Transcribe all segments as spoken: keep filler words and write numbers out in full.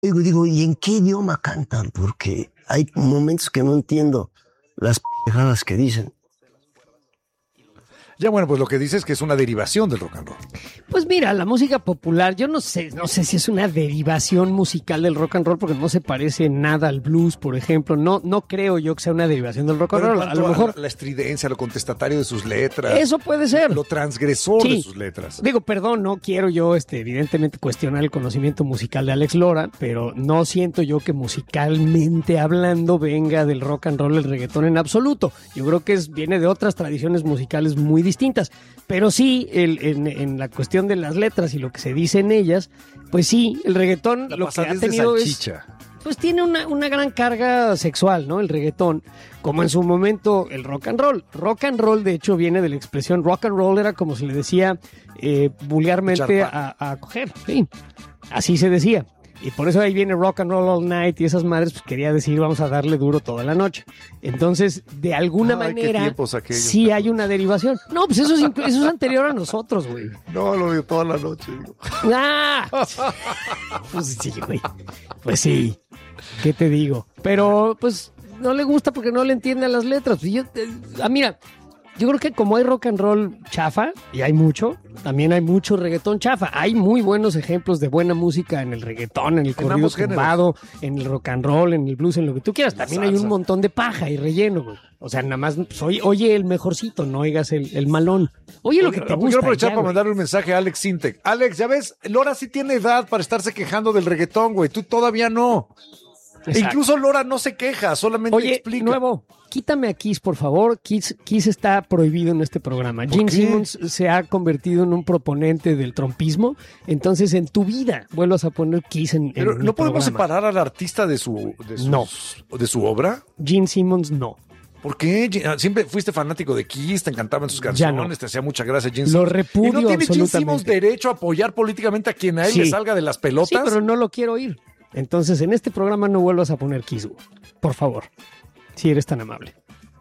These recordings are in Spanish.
Digo, digo, ¿y en qué idioma cantan? Porque hay momentos que no entiendo las pendejadas que dicen. Ya bueno, pues lo que dice es que es una derivación del rock and roll. Pues mira, la música popular, yo no sé, no sé si es una derivación musical del rock and roll, porque no se parece nada al blues, por ejemplo. No, no creo yo que sea una derivación del rock and Pero en roll. A cuanto lo mejor la, la estridencia, lo contestatario de sus letras. eso puede ser. Lo transgresor Sí. de sus letras. Digo, perdón, no quiero yo, este, evidentemente, cuestionar el conocimiento musical de Alex Lora, pero no siento yo que musicalmente hablando venga del rock and roll el reggaetón en absoluto. Yo creo que es, viene de otras tradiciones musicales muy distintas. Pero sí, el, en, en la cuestión de las letras y lo que se dice en ellas, pues sí, el reggaetón La lo que ha pasadez de tenido es... salchicha. Pues tiene una, una gran carga sexual, ¿no? El reggaetón, como en su momento el rock and roll. Rock and roll, de hecho, viene de la expresión rock and roll, era como se le decía eh, vulgarmente a, a coger, sí, así se decía. Y por eso ahí viene Rock and Roll All Night y esas madres, pues quería decir vamos a darle duro toda la noche. Entonces, de alguna Ay, qué manera, tiempos aquellos. sí hay una derivación. No, pues eso es, inclu- eso es anterior a nosotros, güey. No, lo veo toda la noche. Digo. ¡Ah! Pues sí, güey. Pues sí. ¿Qué te digo? Pero, pues, no le gusta porque no le entiende a las letras. Pues yo, eh, ah, mira, yo creo que como hay rock and roll chafa, y hay mucho, también hay mucho reggaetón chafa. Hay muy buenos ejemplos de buena música en el reggaetón, en el corrido ambos géneros. tumbado, en el rock and roll, en el blues, en lo que tú quieras. La También hay un salsa. montón de paja y relleno, güey. O sea, nada más, pues, oye, oye el mejorcito, no oigas el, el malón. Oye lo que te Quiero gusta. aprovechar ya, para güey. mandarle un mensaje a Alex Sintek. Alex, ya ves, Lora sí tiene edad para estarse quejando del reggaetón, güey. Tú todavía no. E Exacto. incluso Lora no se queja, solamente Oye, explica. nuevo, quítame a Kiss, por favor. Kiss, Kiss está prohibido en este programa. Gene qué? Simmons se ha convertido en un proponente del trompismo. Entonces, en tu vida vuelvas a poner Kiss en, en Pero el no podemos programa. separar al artista de su, de, sus- No. de su obra. Gene Simmons, no. ¿Por qué? Gene- Siempre fuiste fanático de Kiss, te encantaban sus Ya canciones, no. te hacía mucha gracia Gene Lo Simmons. repudio ¿Y no tiene Gene Simmons absolutamente. derecho a apoyar políticamente a quien a él Sí. le salga de las pelotas? Sí, pero no lo quiero oír. Entonces, en este programa no vuelvas a poner Kiss, güey. Por favor. Si eres tan amable.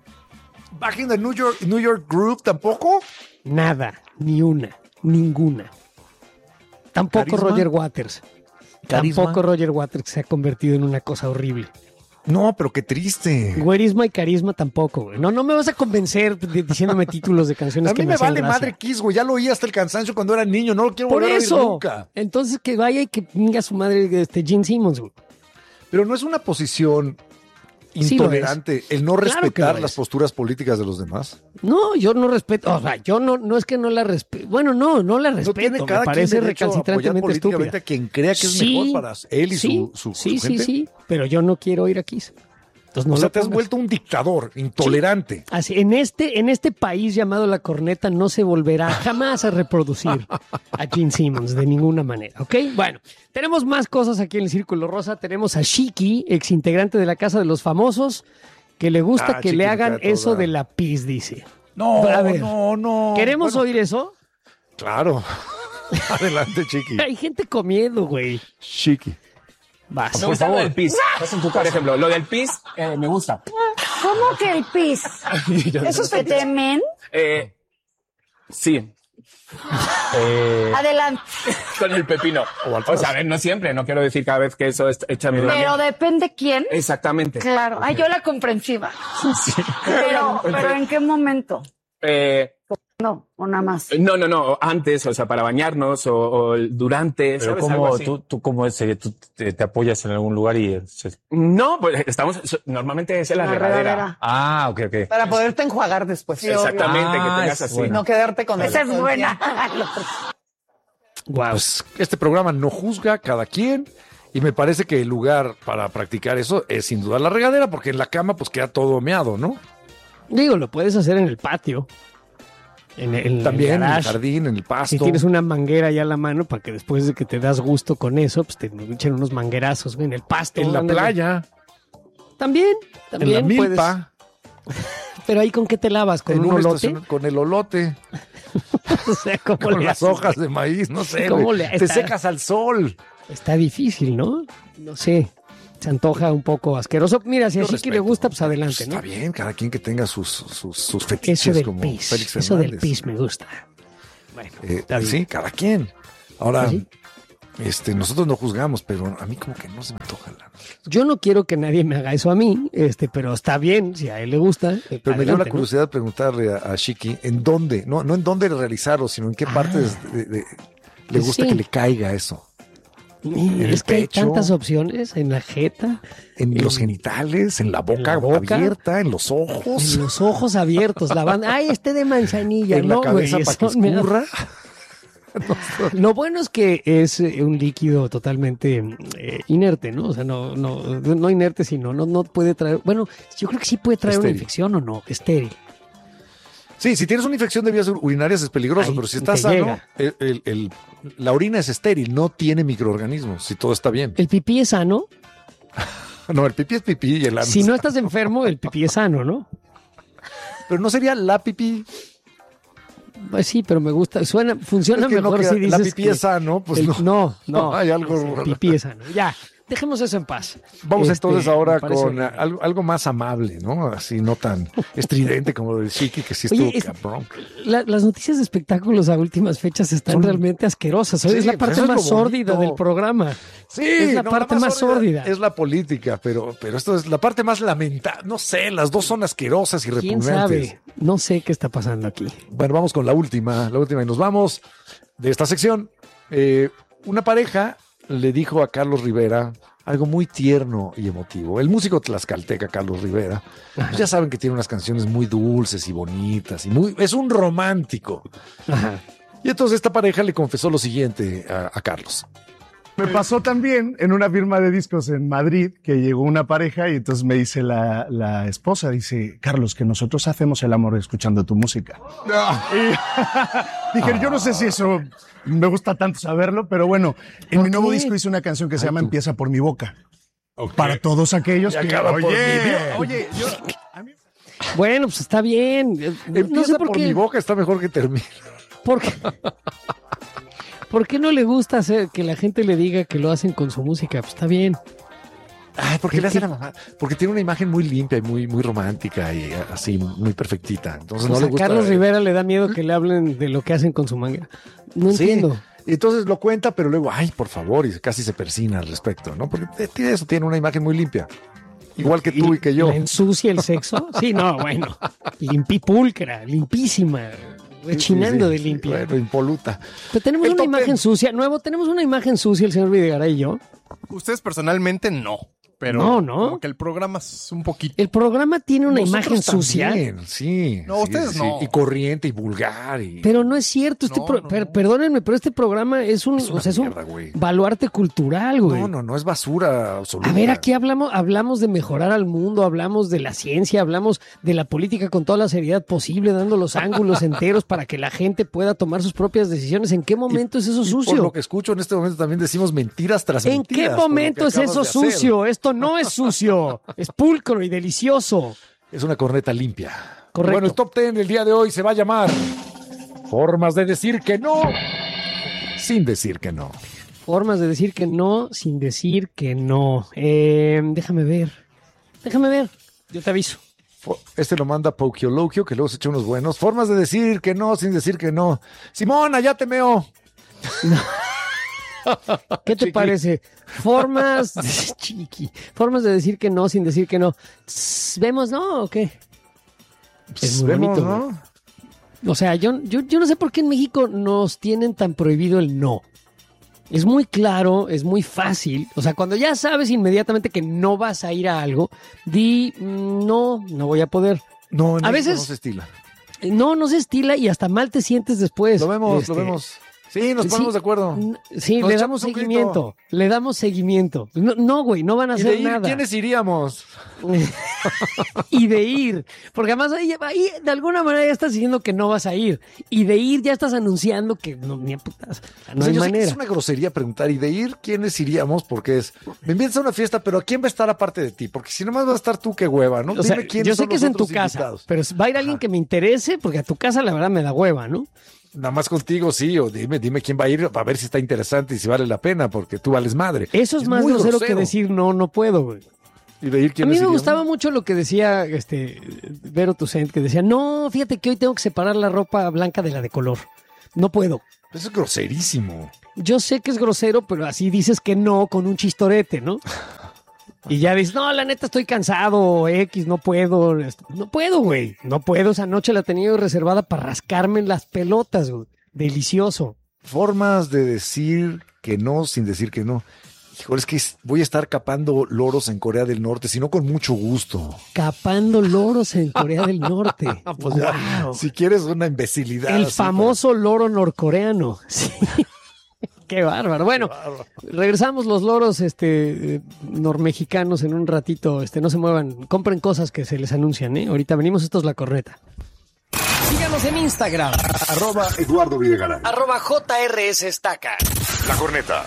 Back in the New York, New York Group tampoco. Nada, ni una, ninguna. Tampoco ¿Carisma? Roger Waters. ¿Carisma? Tampoco Roger Waters que se ha convertido en una cosa horrible. No, pero qué triste. Güerisma y carisma tampoco, güey. No, no me vas a convencer de- diciéndome títulos de canciones A que mí me me hacían vale gracia. madre Kiss, güey. Ya lo oí hasta el cansancio cuando era niño. No lo quiero Por volver a oír eso. nunca. Entonces que vaya y que pinga su madre este Gene Simmons, güey. Pero no es una posición Sí lo intolerante el no Claro que respetar lo las es. posturas políticas de los demás. No, yo no respeto, o sea, yo no, no es que no la respeto. Bueno, no, no la No respeto. tiene cada me parece quien derecho a apoyar recalcitrantemente políticamente estúpida. a quien crea que es Sí, mejor para él y sí, su, su, sí, su sí, gente. sí, pero yo no quiero ir a Kiss. Entonces no O sea, lo te has pongas. vuelto un dictador, intolerante. Así, en este, en este país llamado La Corneta no se volverá jamás a reproducir a Gene Simmons de ninguna manera, ¿ok? Bueno, tenemos más cosas aquí en el Círculo Rosa. Tenemos a Shiki, ex integrante de la Casa de los Famosos, que le gusta Ah, que Chiqui, le me hagan cae toda. eso de la pis, dice. No, A ver, no, no. ¿Queremos Bueno, oír eso? Claro. Adelante, Chiqui. Hay gente comiendo, güey. Chiqui. Vas. Me gusta lo del pis. Por ejemplo, lo del pis eh, me gusta. ¿Cómo que el pis? ¿Eso se temen? Eh, sí. Eh, Adelante. con el pepino. O sea, a ver, no siempre, no quiero decir cada vez que eso es hecha mi Pero depende quién. Exactamente. Claro. Ay, yo la comprensiva. Pero, pero ¿en qué momento? Eh, No, o nada más. no, no, no, antes, o sea, para bañarnos o, o el durante. Pero ¿sabes? Algo ¿cómo, así. tú, tú cómo es? eh, ¿Tú te, te apoyas en algún lugar y... se- No, pues estamos, normalmente es en la, La regadera. regadera. Ah, ok, ok. Para poderte enjuagar después. Exactamente, Ah, que tengas es así. bueno. No quedarte con Esa eso es todo el buena. tiempo. Wow. Pues este programa no juzga cada quien y me parece que el lugar para practicar eso es sin duda la regadera porque en la cama pues queda todo meado, ¿no? Digo, lo puedes hacer en el patio. En el, en También el en el garage. jardín, en el pasto. Si tienes una manguera ya a la mano para que después de que te das gusto con eso, pues te echen unos manguerazos, güey, en el pasto. en la ándale. playa, También, en también la puedes. milpa, Pero ahí con qué te lavas, con en un un olote. estacion- con el olote, O sea, ¿cómo con le las haces? hojas de maíz, no sé, ¿Cómo güey. le- Te está- secas al sol. Está difícil, ¿no? No sé. Se antoja un poco asqueroso. Mira, si a Yo Chiqui respeto. le gusta, pues adelante, Pues ¿no? está bien, cada quien que tenga sus, sus, sus Eso fetiches del como pis. Félix Eso del Fernández. pis me gusta. Bueno, Eh, está bien. sí, cada quien. Ahora, ¿Ah, sí? Este, nosotros no juzgamos, pero a mí como que no se me antoja la... Yo no quiero que nadie me haga eso a mí, este, pero está bien, si a él le gusta. Pero adelante, me dio la curiosidad, ¿no?, de preguntarle a, a Chiqui, ¿en dónde? No, no en dónde realizarlo, sino en qué ah, parte de, de, de, le gusta sí. que le caiga eso. ¿En es que pecho, hay tantas opciones, en la jeta, en, en los genitales, en la boca, en la boca abierta, en los ojos. En los ojos abiertos, la banda, ay, este de manzanilla, en no, la cabeza para que escurra. Lo bueno es que es un líquido totalmente eh, inerte, ¿no? O sea, no, no, no inerte, sino no, no puede traer. Bueno, yo creo que sí puede traer estéril. Una infección o no, estéril. Sí, si tienes una infección de vías urinarias es peligroso, Ay, pero si estás sano, el, el, el, la orina es estéril, no tiene microorganismos, si todo está bien. ¿El pipí es sano? No, el pipí es pipí y el ano. Si no estás enfermo, el pipí es sano, ¿no? Pero no sería la pipí. Pues sí, pero me gusta, suena, funciona es que mejor no, si dices la pipí que es sano, pues el, no. No, no, no hay algo. El pipí es sano. Ya, dejemos eso en paz. Vamos este, entonces ahora con bien. algo, algo más amable, ¿no? Así no tan estridente como lo de Chiqui, que sí estuvo Oye, es, cabrón. La, las noticias de espectáculos a últimas fechas están Son, realmente asquerosas. Sí, es la parte más sórdida del programa. Sí, es la no, parte la más, más sórdida. Es la política, pero, pero esto es la parte más lamentable. No sé, las dos son asquerosas y repugnantes. ¿Quién sabe? No sé qué está pasando aquí. Bueno, vamos con la última, la última y nos vamos de esta sección. Eh, una pareja le dijo a Carlos Rivera algo muy tierno y emotivo. El músico tlaxcalteca Carlos Rivera, pues ya saben que tiene unas canciones muy dulces y bonitas y muy, es un romántico. Ajá. Y entonces esta pareja le confesó lo siguiente a, a Carlos. Me pasó también en una firma de discos en Madrid que llegó una pareja y entonces me dice la, la esposa, dice, Carlos, que nosotros hacemos el amor escuchando tu música. No. Y dije, yo no sé si eso me gusta tanto saberlo, pero bueno, en mi nuevo disco hice una canción que se Ay, llama tú. Empieza por mi boca. Okay. Para todos aquellos y que... Oye, por mi... oye, yo... A mí... Bueno, pues está bien. Empieza no sé por, por qué. Mi boca está mejor que termine. ¿Por qué? ¿Por qué no le gusta hacer que la gente le diga que lo hacen con su música? Pues está bien. Ay, ¿por qué le hacen a mamá? Porque tiene una imagen muy limpia y muy, muy romántica y así, muy perfectita. Entonces pues no a le gusta. Carlos Rivera le da miedo que le hablen de lo que hacen con su manga. No sí. entiendo. Y entonces lo cuenta, pero luego, ay, por favor, y casi se persina al respecto, ¿no? Porque tiene eso, tiene una imagen muy limpia. Igual que tú y, y que yo. ¿Le ensucia el sexo? Sí, no, bueno. Limpipulcra, limpísima. Rechinando sí, sí, de limpia. Bueno, impoluta. Pero tenemos el una imagen ten. sucia. Nuevo, tenemos una imagen sucia, el señor Videgaray y yo. Ustedes personalmente no. Pero no, no. Como que el programa es un poquito. El programa tiene una Nosotros imagen sucia. También, sí. No, sí, ustedes sí, no. Y corriente y vulgar. Y... Pero no es cierto. Este no, pro... no, per- no. Perdónenme, pero este programa es un, es o sea, es mierda, un güey. baluarte cultural, güey. No, no, no es basura absoluta. A ver, aquí hablamos, hablamos de mejorar al mundo, hablamos de la ciencia, hablamos de la política con toda la seriedad posible, dando los ángulos enteros para que la gente pueda tomar sus propias decisiones. ¿En qué momento y, es eso y sucio? Por lo que escucho en este momento también decimos mentiras tras ¿En mentiras. qué momento es eso sucio? Hacer. Esto no es sucio. Es pulcro y delicioso. Es una corneta limpia. Correcto. Bueno, el top ten del día de hoy se va a llamar Formas de decir que no sin decir que no. Formas de decir que no sin decir que no. Eh, déjame ver. Déjame ver. Yo te aviso. Este lo manda Pokiolokio, que luego se echa unos buenos. Formas de decir que no sin decir que no. Simón, allá te meo. No. ¿Qué te Chiqui. parece? Formas Chiqui. Formas de decir que no sin decir que no. Tss, ¿Vemos no o qué? Es muy ¿Vemos, bonito, no? ¿no? O sea, yo, yo, yo no sé por qué en México nos tienen tan prohibido el no. Es muy claro, es muy fácil. O sea, cuando ya sabes inmediatamente que no vas a ir a algo, di no, no voy a poder. No, en a México veces no se estila. No, no se estila y hasta mal te sientes después. Lo vemos, este, lo vemos. Sí, nos ponemos sí, de acuerdo. Sí, nos le damos seguimiento. Le damos seguimiento. No, no, güey, no van a hacer ¿Y de ir, nada. ¿Quiénes iríamos? Y de ir. Porque además ahí, ahí de alguna manera ya estás diciendo que no vas a ir. Y de ir ya estás anunciando que no, ni a putas. No o sea, hay yo manera. Sé que es una grosería preguntar. ¿Y de ir quiénes iríamos? Porque es, me invitas a una fiesta, pero ¿a quién va a estar aparte de ti? Porque si nomás va a estar tú, qué hueva, ¿no? O sea, Dime quiénes yo sé son que los es en tu otros casa, invitados. pero va a ir alguien Ajá. que me interese, porque a tu casa la verdad me da hueva, ¿no? Nada más contigo, sí, o dime, dime quién va a ir para ver si está interesante y si vale la pena, porque tú vales madre. Eso es, es más grosero, grosero que decir no, no puedo, güey. ¿Y de ir quién A mí me iríamos? gustaba mucho lo que decía este Vero Toussaint, que decía, no, fíjate que hoy tengo que separar la ropa blanca de la de color. No puedo. Eso es groserísimo. yo sé que es grosero, pero así dices que no con un chistorete, ¿no? Y ya dices, no, la neta estoy cansado, X, no puedo. No puedo, güey. No puedo. Esa noche la tenía reservada para rascarme en las pelotas, güey. Delicioso. Formas de decir que no sin decir que no. Híjole, es que voy a estar capando loros en Corea del Norte, sino con mucho gusto. Capando loros en Corea del Norte. Pues ya, wow. Si quieres una imbecilidad. El así, famoso pero... loro norcoreano. Sí. Qué bárbaro. Bueno, Qué bárbaro. Regresamos los loros este, eh, normexicanos en un ratito. Este, no se muevan, compren cosas que se les anuncian, ¿eh? Ahorita venimos, esto es La Corneta. Síganos en Instagram. Arroba Eduardo Videgaray. Arroba J R S Estaca. La Corneta.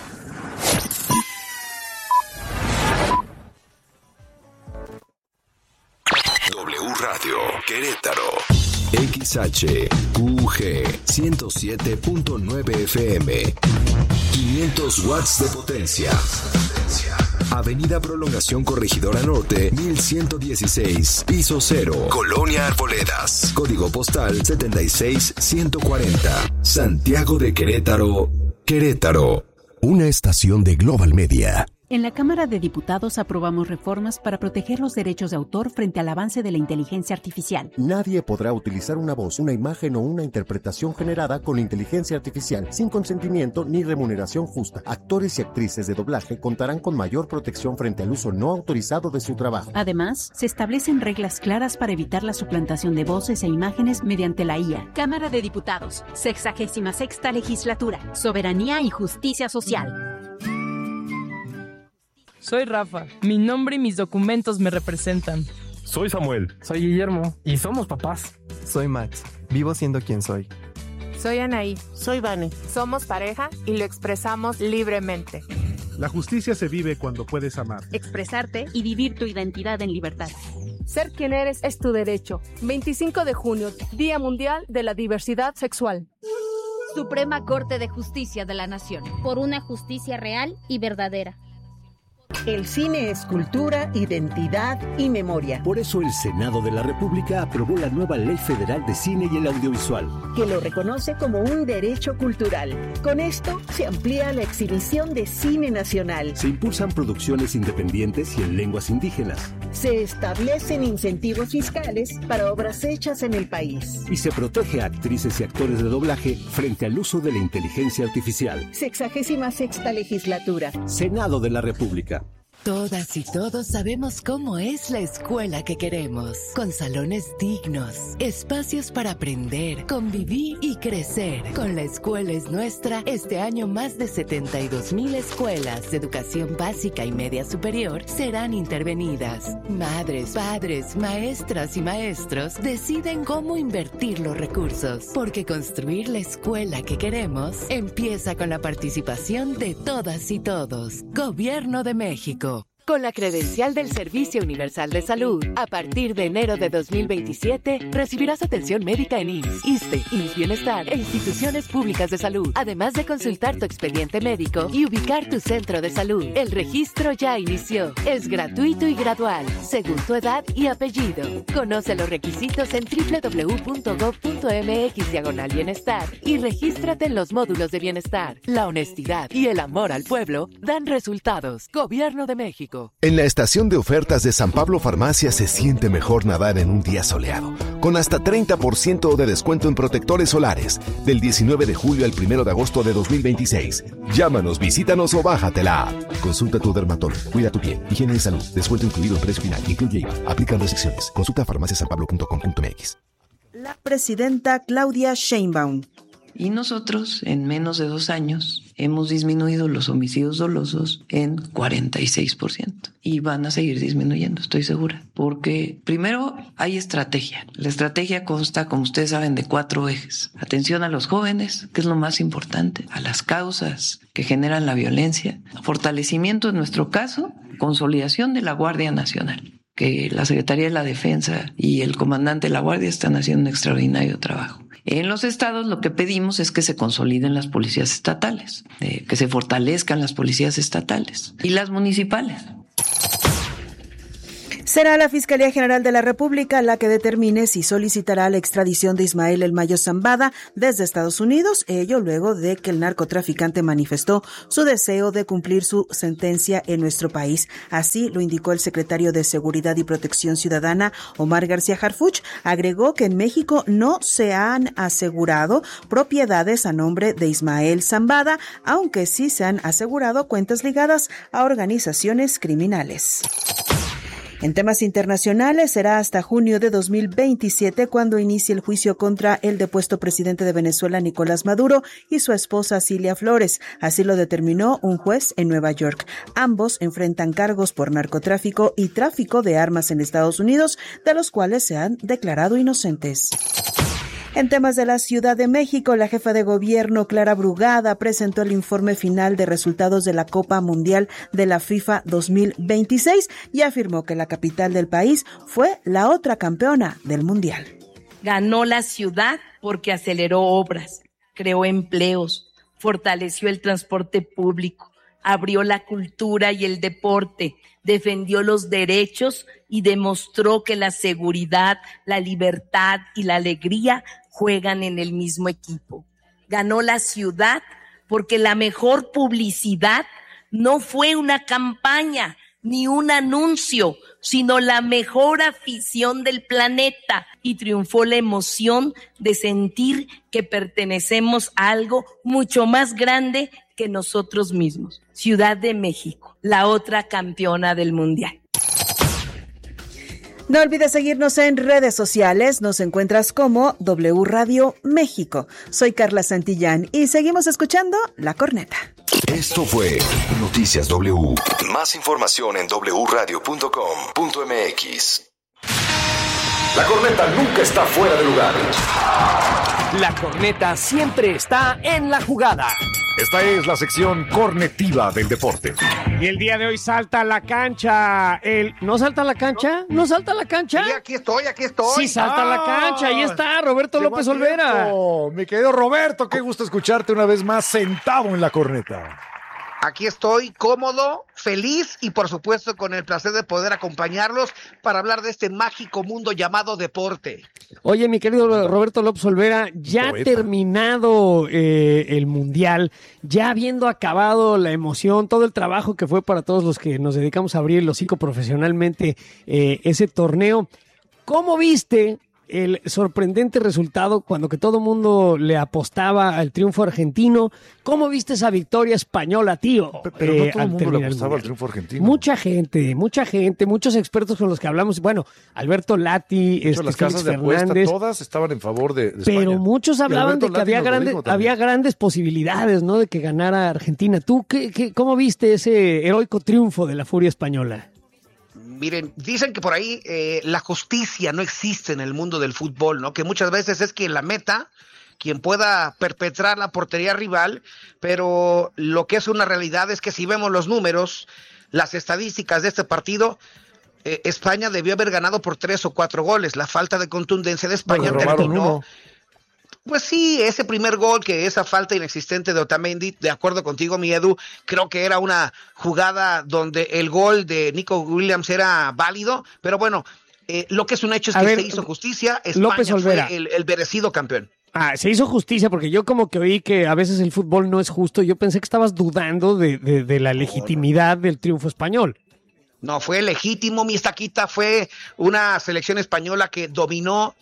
W Radio Querétaro. X H U G ciento siete punto nueve F M. quinientos watts de potencia. Avenida Prolongación Corregidora Norte, mil ciento dieciséis, piso cero, Colonia Arboledas. Código postal setenta y seis ciento cuarenta. Santiago de Querétaro, Querétaro. Una estación de Global Media. En la Cámara de Diputados aprobamos reformas para proteger los derechos de autor frente al avance de la inteligencia artificial. Nadie podrá utilizar una voz, una imagen o una interpretación generada con inteligencia artificial sin consentimiento ni remuneración justa. Actores y actrices de doblaje contarán con mayor protección frente al uso no autorizado de su trabajo. Además, se establecen reglas claras para evitar la suplantación de voces e imágenes mediante la I A. Cámara de Diputados, sexagésima sexta legislatura, soberanía y justicia social. Soy Rafa, mi nombre y mis documentos me representan. Soy Samuel. Soy Guillermo y somos papás. Soy Max, vivo siendo quien soy. Soy Anaí. Soy Vane. Somos pareja y lo expresamos libremente. La justicia se vive cuando puedes amar, expresarte y vivir tu identidad en libertad. Ser quien eres es tu derecho. veinticinco de junio, Día Mundial de la Diversidad Sexual. Suprema Corte de Justicia de la Nación. Por una justicia real y verdadera. El cine es cultura, identidad y memoria. Por eso el Senado de la República aprobó la nueva Ley Federal de Cine y el Audiovisual, que lo reconoce como un derecho cultural. Con esto se amplía la exhibición de cine nacional. Se impulsan producciones independientes y en lenguas indígenas. Se establecen incentivos fiscales para obras hechas en el país. Y se protege a actrices y actores de doblaje frente al uso de la inteligencia artificial. Sexagésima sexta legislatura. Senado de la República. Todas y todos sabemos cómo es la escuela que queremos, con salones dignos, espacios para aprender, convivir y crecer. Con La Escuela es Nuestra, este año más de setenta y dos mil escuelas de educación básica y media superior serán intervenidas. Madres, padres, maestras y maestros deciden cómo invertir los recursos, porque construir la escuela que queremos empieza con la participación de todas y todos. Gobierno de México. Con la credencial del Servicio Universal de Salud, a partir de enero de dos mil veintisiete, recibirás atención médica en I M S S, ISSSTE, I M S S Bienestar e instituciones públicas de salud, además de consultar tu expediente médico y ubicar tu centro de salud. El registro ya inició. Es gratuito y gradual, según tu edad y apellido. Conoce los requisitos en doble u doble u doble u punto gob punto eme equis diagonal bienestar y regístrate en los módulos de bienestar. La honestidad y el amor al pueblo dan resultados. Gobierno de México. En la estación de ofertas de San Pablo Farmacia se siente mejor nadar en un día soleado, con hasta treinta por ciento de descuento en protectores solares, del diecinueve de julio al primero de agosto de dos mil veintiséis. Llámanos, visítanos o bájate la app. Consulta a tu dermatólogo, cuida tu piel, higiene y salud, descuento incluido en precio final, incluye I V A, aplican restricciones. Consulta farmacia san pablo punto com punto eme equis. La presidenta Claudia Sheinbaum. Y nosotros, en menos de dos años, hemos disminuido los homicidios dolosos en cuarenta y seis por ciento. Y van a seguir disminuyendo, estoy segura. Porque, primero, hay estrategia. La estrategia consta, como ustedes saben, de cuatro ejes. Atención a los jóvenes, que es lo más importante, a las causas que generan la violencia, fortalecimiento, en nuestro caso, consolidación de la Guardia Nacional, que la Secretaría de la Defensa y el comandante de la Guardia están haciendo un extraordinario trabajo. En los estados lo que pedimos es que se consoliden las policías estatales, eh, que se fortalezcan las policías estatales y las municipales. Será la Fiscalía General de la República la que determine si solicitará la extradición de Ismael El Mayo Zambada desde Estados Unidos, ello luego de que el narcotraficante manifestó su deseo de cumplir su sentencia en nuestro país. Así lo indicó el secretario de Seguridad y Protección Ciudadana, Omar García Harfuch. Agregó que en México no se han asegurado propiedades a nombre de Ismael Zambada, aunque sí se han asegurado cuentas ligadas a organizaciones criminales. En temas internacionales, será hasta junio de dos mil veintisiete cuando inicie el juicio contra el depuesto presidente de Venezuela, Nicolás Maduro, y su esposa, Cilia Flores. Así lo determinó un juez en Nueva York. Ambos enfrentan cargos por narcotráfico y tráfico de armas en Estados Unidos, de los cuales se han declarado inocentes. En temas de la Ciudad de México, la jefa de gobierno, Clara Brugada, presentó el informe final de resultados de la Copa Mundial de la FIFA dos mil veintiséis y afirmó que la capital del país fue la otra campeona del Mundial. Ganó la ciudad porque aceleró obras, creó empleos, fortaleció el transporte público, abrió la cultura y el deporte, defendió los derechos y demostró que la seguridad, la libertad y la alegría juegan en el mismo equipo. Ganó la ciudad porque la mejor publicidad no fue una campaña ni un anuncio, sino la mejor afición del planeta, y triunfó la emoción de sentir que pertenecemos a algo mucho más grande que nosotros mismos. Ciudad de México, la otra campeona del mundial. No olvides seguirnos en redes sociales, nos encuentras como W Radio México. Soy Carla Santillán y seguimos escuchando La Corneta. Esto fue Noticias W. Más información en doble u radio punto com punto m x. La Corneta nunca está fuera de lugar. La Corneta siempre está en la jugada. Esta es la sección cornetiva del deporte. Y el día de hoy salta a la cancha. El... ¿No salta a la cancha? ¿No salta a la cancha? Sí, aquí estoy, aquí estoy. Sí, salta a la cancha. Ahí está Roberto López Olvera. Mi querido Roberto, qué gusto escucharte una vez más sentado en la corneta. Aquí estoy cómodo, feliz y por supuesto con el placer de poder acompañarlos para hablar de este mágico mundo llamado deporte. Oye, mi querido Roberto López Olvera, ya ha terminado eh, el Mundial, ya habiendo acabado la emoción, todo el trabajo que fue para todos los que nos dedicamos a abrir el hocico profesionalmente eh, ese torneo. ¿Cómo viste el sorprendente resultado cuando que todo mundo le apostaba al triunfo argentino? ¿Cómo viste esa victoria española, tío? Pero eh, no todo el mundo le apostaba al triunfo argentino. Mucha gente, mucha gente, muchos expertos con los que hablamos. Bueno, Alberto Lati, de hecho, este, las casas Félix de apuesta, Fernández, todas estaban en favor de, de España. Pero muchos hablaban de que había grandes, había grandes posibilidades, ¿no? De que ganara Argentina. ¿Tú qué, qué, cómo viste ese heroico triunfo de la furia española? Miren, dicen que por ahí eh, la justicia no existe en el mundo del fútbol, ¿no? Que muchas veces es quien la meta, quien pueda perpetrar la portería rival, pero lo que es una realidad es que si vemos los números, las estadísticas de este partido, eh, España debió haber ganado por tres o cuatro goles. La falta de contundencia de España bueno, terminó... Uno. Pues sí, ese primer gol, que esa falta inexistente de Otamendi, de acuerdo contigo, mi Edu, creo que era una jugada donde el gol de Nico Williams era válido, pero bueno, eh, lo que es un hecho es A que ver, se hizo justicia, España López Olvera. fue el, el merecido campeón. Ah, se hizo justicia porque yo como que oí que a veces el fútbol no es justo, yo pensé que estabas dudando de, de, de la legitimidad del triunfo español. No, fue legítimo, mi estaquita, fue una selección española que dominó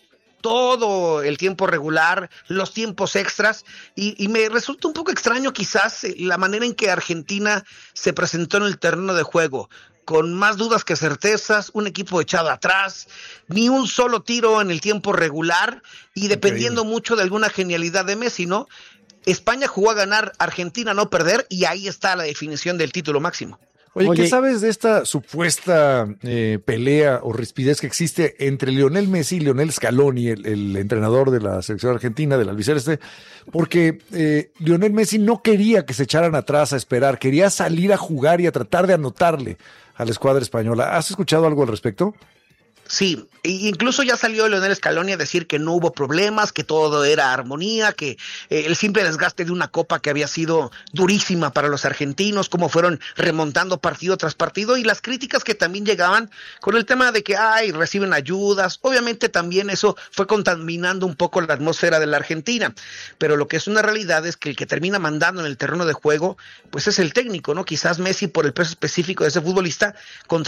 todo el tiempo regular, los tiempos extras, y, y me resulta un poco extraño quizás la manera en que Argentina se presentó en el terreno de juego, con más dudas que certezas, un equipo echado atrás, ni un solo tiro en el tiempo regular, y dependiendo Increíble. mucho de alguna genialidad de Messi, ¿no? España jugó a ganar, Argentina a no perder, y ahí está la definición del título máximo. Oye, Oye, ¿qué sabes de esta supuesta eh, pelea o rispidez que existe entre Lionel Messi y Lionel Scaloni, el, el entrenador de la selección argentina, del albiceleste? Porque eh, Lionel Messi no quería que se echaran atrás a esperar, quería salir a jugar y a tratar de anotarle a la escuadra española. ¿Has escuchado algo al respecto? Sí, e incluso ya salió Lionel Scaloni a decir que no hubo problemas, que todo era armonía, que eh, el simple desgaste de una copa que había sido durísima para los argentinos, cómo fueron remontando partido tras partido, y las críticas que también llegaban con el tema de que, ay, reciben ayudas. Obviamente también eso fue contaminando un poco la atmósfera de la Argentina, pero lo que es una realidad es que el que termina mandando en el terreno de juego, pues es el técnico, ¿no? Quizás Messi, por el peso específico de ese futbolista,